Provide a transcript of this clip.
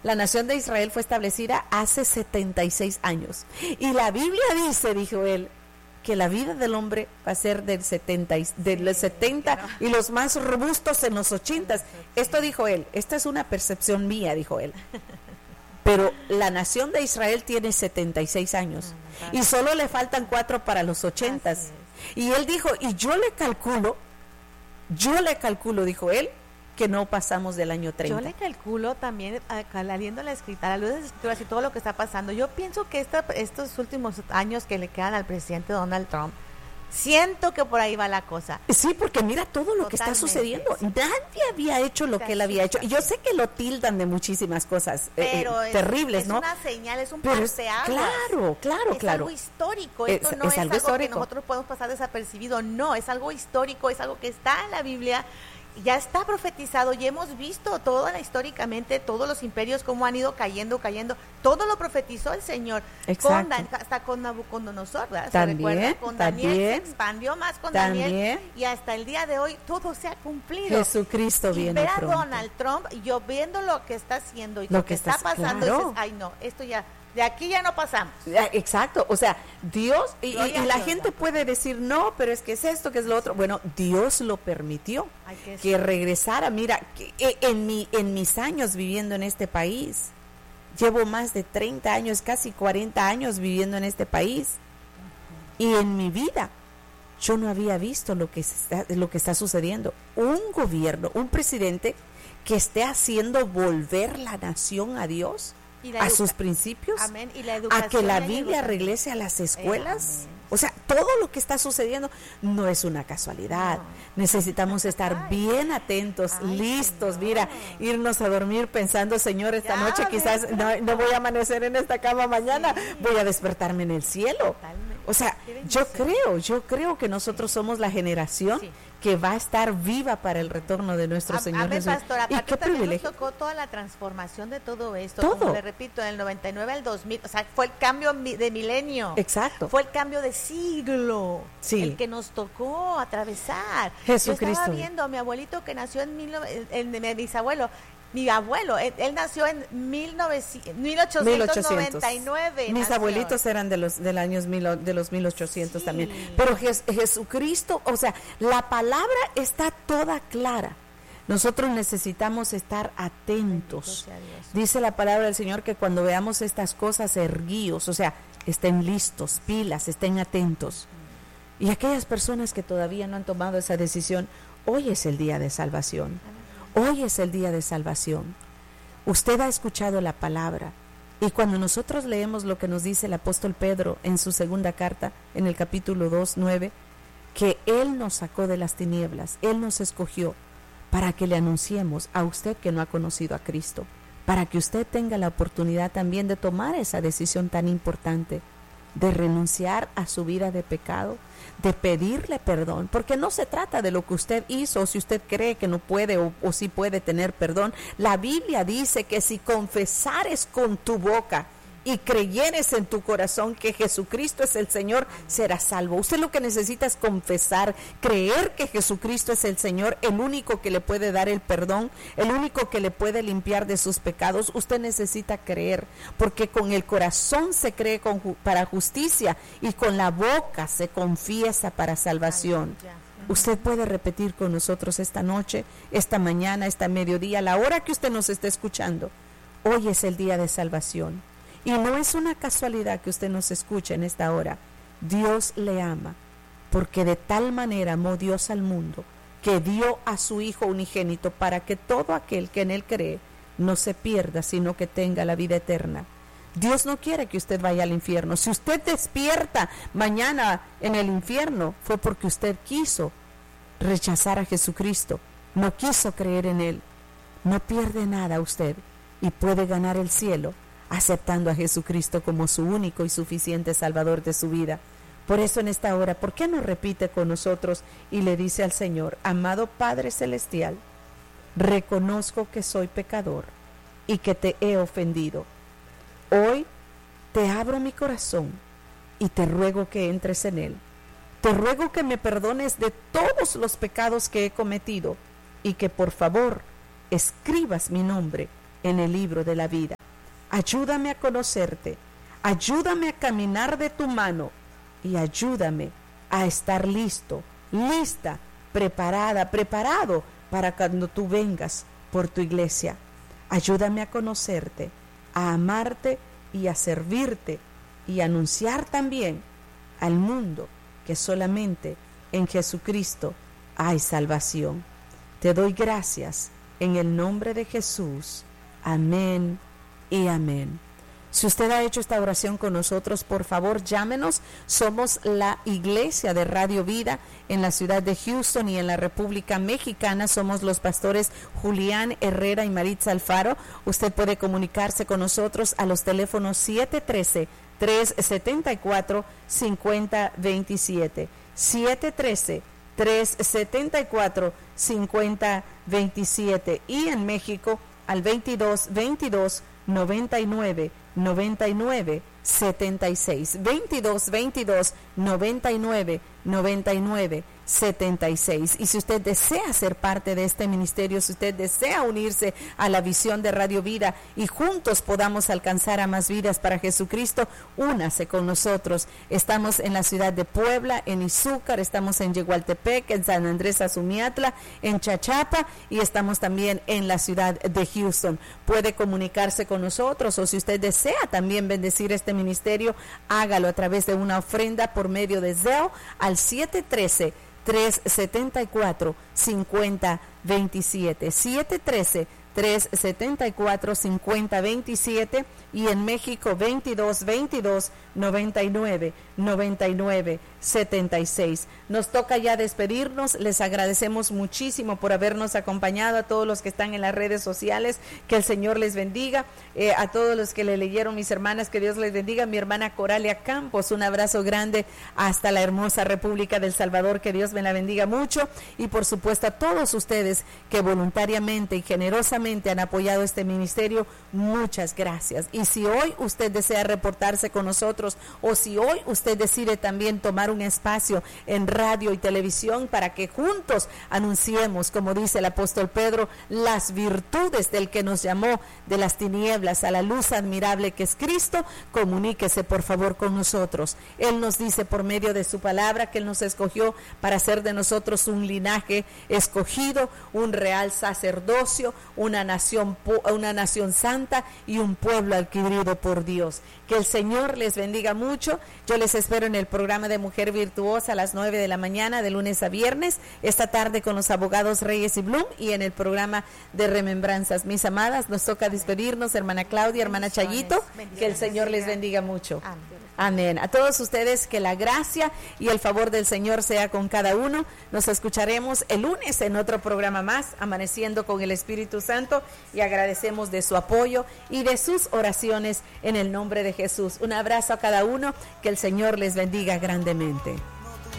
La nación de Israel fue establecida hace 76 años. Y la Biblia dice, dijo él, que la vida del hombre va a ser del 70 y los más robustos en los 80. Esto dijo él, esta es una percepción mía, dijo él. Pero la nación de Israel tiene 76 años y solo le faltan 4 para los 80. Y él dijo, y yo le calculo, dijo él, que no pasamos del año 30. Yo le calculo también, leyendo la escritura, a la luz de las escrituras y todo lo que está pasando, yo pienso que estos últimos años que le quedan al presidente Donald Trump, siento que por ahí va la cosa. Sí, porque mira todo lo que está sucediendo. Sí. Nadie había hecho lo que él había hecho. Y yo sé que lo tildan de muchísimas cosas terribles, ¿no? Es una señal, es un parteaguas. Claro. Es algo histórico. Esto no es algo histórico que nosotros podemos pasar desapercibido. No, es algo histórico, es algo que está en la Biblia. Ya está profetizado y hemos visto históricamente todos los imperios cómo han ido cayendo, todo lo profetizó el Señor. Hasta con Nabucodonosor, ¿verdad? También, con Daniel se expandió más con Daniel y hasta el día de hoy todo se ha cumplido. Jesucristo viene ver a pronto. Donald Trump, yo viendo lo que está haciendo y lo que está pasando, dices, ay no, esto ya... De aquí ya no pasamos. Exacto, o sea, Dios, y la gente puede decir, no, pero es que es esto, que es lo otro. Bueno, Dios lo permitió, que regresara. Mira, que en mis años viviendo en este país, llevo más de 30 años, casi 40 años viviendo en este país, y en mi vida yo no había visto lo que está sucediendo. Un gobierno, un presidente que esté haciendo volver la nación a Dios, a sus principios, amén, y la a que la Biblia regrese a las escuelas. O sea, todo lo que está sucediendo no es una casualidad. Necesitamos estar bien atentos, listos. Señor. Mira, irnos a dormir pensando, Señor, esta noche quizás no voy a amanecer en esta cama mañana, voy a despertarme en el cielo. Totalmente. O sea, yo creo que nosotros somos la generación que va a estar viva para el retorno de nuestro Señor Jesús. Pastora, y qué privilegio. Nos tocó toda la transformación de todo esto. Todo. Como le repito, del 99 al 2000, o sea, fue el cambio de milenio. Exacto. Fue el cambio de siglo. Sí. El que nos tocó atravesar. Jesucristo. Yo estaba viendo a mi abuelito que nació en mi abuelo, él nació en 1899. Mis abuelitos eran de los 1800 también. Pero Jesucristo, o sea, la palabra está toda clara. Nosotros necesitamos estar atentos. Dice la palabra del Señor que cuando veamos estas cosas, erguíos, o sea, estén listos, pilas, estén atentos. Y aquellas personas que todavía no han tomado esa decisión, hoy es el día de salvación. Hoy es el día de salvación. Usted ha escuchado la palabra y cuando nosotros leemos lo que nos dice el apóstol Pedro en su segunda carta, en el capítulo 2:9, que Él nos sacó de las tinieblas, Él nos escogió para que le anunciemos a usted que no ha conocido a Cristo, para que usted tenga la oportunidad también de tomar esa decisión tan importante, de renunciar a su vida de pecado, de pedirle perdón, porque no se trata de lo que usted hizo, o si usted cree que no puede o si puede tener perdón. La Biblia dice que si confesares con tu boca y creyeres en tu corazón que Jesucristo es el Señor, serás salvo. Usted lo que necesita es confesar, creer que Jesucristo es el Señor, el único que le puede dar el perdón, el único que le puede limpiar de sus pecados. Usted necesita creer, porque con el corazón se cree para justicia y con la boca se confiesa para salvación. Usted puede repetir con nosotros esta noche, esta mañana, esta mediodía, a la hora que usted nos esté escuchando. Hoy es el día de salvación. Y no es una casualidad que usted nos escuche en esta hora. Dios le ama, porque de tal manera amó Dios al mundo, que dio a su Hijo unigénito para que todo aquel que en Él cree no se pierda, sino que tenga la vida eterna. Dios no quiere que usted vaya al infierno. Si usted despierta mañana en el infierno, fue porque usted quiso rechazar a Jesucristo, no quiso creer en Él. No pierde nada usted y puede ganar el cielo aceptando a Jesucristo como su único y suficiente Salvador de su vida. Por eso en esta hora, ¿por qué no repite con nosotros y le dice al Señor: amado Padre Celestial, reconozco que soy pecador y que te he ofendido. Hoy te abro mi corazón y te ruego que entres en él. Te ruego que me perdones de todos los pecados que he cometido y que por favor escribas mi nombre en el libro de la vida. ayúdame a conocerte, ayúdame a caminar de tu mano y ayúdame a estar listo, lista, preparado para cuando tú vengas por tu iglesia. Ayúdame a conocerte, a amarte y a servirte y a anunciar también al mundo que solamente en Jesucristo hay salvación. Te doy gracias en el nombre de Jesús. Amén y amén. Si usted ha hecho esta oración con nosotros, por favor llámenos. Somos la Iglesia de Radio Vida en la ciudad de Houston y en la República Mexicana. Somos los pastores Julián Herrera y Maritza Alfaro. Usted puede comunicarse con nosotros a los teléfonos 713-374-5027. 713-374-5027 y en México al 2222 99 76 2222 99 76. Y si usted desea ser parte de este ministerio, si usted desea unirse a la visión de Radio Vida y juntos podamos alcanzar a más vidas para Jesucristo, únase con nosotros. Estamos en la ciudad de Puebla, en Izúcar, estamos en Yegualtepec, en San Andrés Azumiatla, en Chachapa y estamos también en la ciudad de Houston. Puede comunicarse con nosotros, o si usted desea también bendecir este ministerio, hágalo a través de una ofrenda por medio de Zelle al 713-374-5027. 713-374-5027 y en México 2222 99 76. Nos toca ya despedirnos. Les agradecemos muchísimo por habernos acompañado, a todos los que están en las redes sociales, que el Señor les bendiga, a todos los que le leyeron, mis hermanas, que Dios les bendiga. Mi hermana Coralia Campos, un abrazo grande hasta la hermosa República del Salvador, que Dios me la bendiga mucho, y por supuesto a todos ustedes que voluntariamente y generosamente han apoyado este ministerio, muchas gracias. Y si hoy usted desea reportarse con nosotros, o si hoy usted decide también tomar un espacio en radio y televisión para que juntos anunciemos, como dice el apóstol Pedro, las virtudes del que nos llamó de las tinieblas a la luz admirable que es Cristo, comuníquese por favor con nosotros. Él nos dice por medio de su palabra que Él nos escogió para hacer de nosotros un linaje escogido, un real sacerdocio, una nación santa y un pueblo adquirido por Dios. Que el Señor les bendiga mucho. Yo les espero en el programa de Mujer Virtuosa a las 9 de la mañana de lunes a viernes, esta tarde con los abogados Reyes y Blum, y en el programa de Remembranzas. Mis amadas, nos toca despedirnos, hermana Claudia, hermana Chayito, que el Señor les bendiga mucho. Amén. A todos ustedes, que la gracia y el favor del Señor sea con cada uno. Nos escucharemos el lunes en otro programa más, Amaneciendo con el Espíritu Santo, y agradecemos de su apoyo y de sus oraciones en el nombre de Jesús. Un abrazo a cada uno, que el Señor les bendiga grandemente.